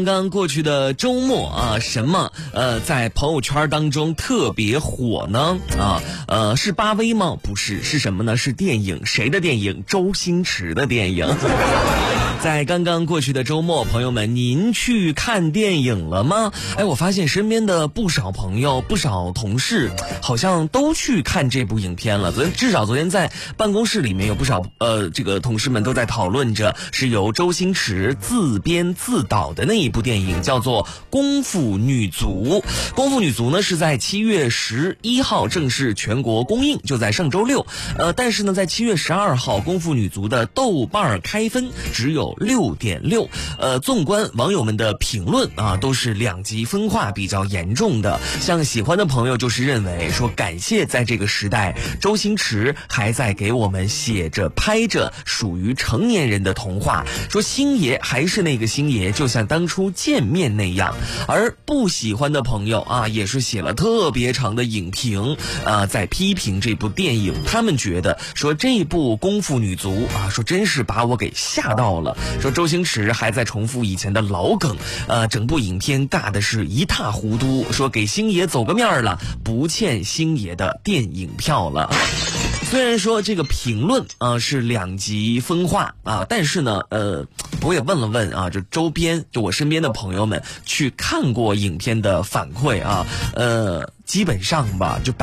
刚刚过去的周末啊，什么在朋友圈当中特别火呢？是巴威吗？不是，是什么呢？是电影，谁的电影？周星驰的电影。在刚刚过去的周末，朋友们，您去看电影了吗？我发现身边的不少朋友、不少同事，好像都去看这部影片了。至少昨天在办公室里面有不少这个同事们都在讨论着，是由周星驰自编自导的那一部电影，叫做《功夫女足》。《功夫女足》呢是在7月11号正式全国公映，就在上周六。但是呢，在7月12号，《功夫女足》的豆瓣开分只有6.6，纵观网友们的评论啊，都是两极分化比较严重的。像喜欢的朋友就是认为说，感谢在这个时代，周星驰还在给我们写着拍着属于成年人的童话，说星爷还是那个星爷，就像当初见面那样。而不喜欢的朋友啊，也是写了特别长的影评在批评这部电影。他们觉得说这部功夫女足啊，说真是把我给吓到了，说周星驰还在重复以前的老梗，整部影片尬的是一塌糊涂，说给星爷走个面了，不欠星爷的电影票了。虽然说这个评论是两极分化啊，但是呢我也问了问啊，就周边就我身边的朋友们去看过影片的反馈啊，基本上吧，就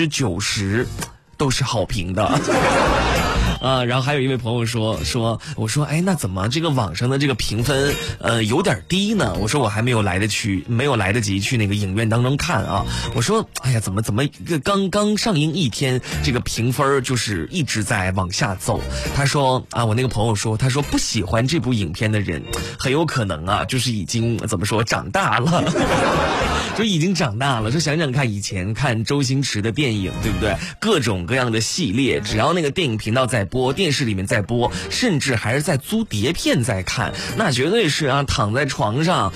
90%都是好评的。然后还有一位朋友说，我说那怎么这个网上的这个评分有点低呢？我说我还没有来得及去那个影院当中看啊。我说怎么刚上映一天，这个评分就是一直在往下走。他说我那个朋友说，他说不喜欢这部影片的人很有可能就是已经怎么说长大了。就已经长大了，说想想看，以前看周星驰的电影，对不对？各种各样的系列，只要那个电影频道在播，电视里面在播，甚至还是在租碟片在看，那绝对是躺在床上